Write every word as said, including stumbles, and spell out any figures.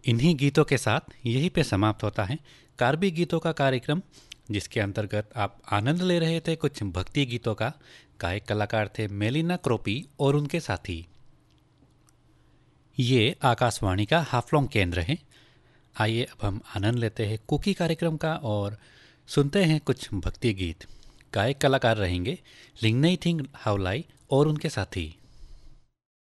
इन्हीं गीतों के साथ यहीं पे समाप्त होता है कार्बी गीतों का कार्यक्रम, जिसके अंतर्गत आप आनंद ले रहे थे कुछ भक्ति गीतों का। गायक कलाकार थे मेलिना क्रोपी और उनके साथी। ये आकाशवाणी का हाफलोंग केंद्र है। आइए अब हम आनंद लेते हैं कुकी कार्यक्रम का और सुनते हैं कुछ भक्ति गीत। गायक कलाकार रहेंगे लिंगनई थिंग हावलाई और उनके साथी।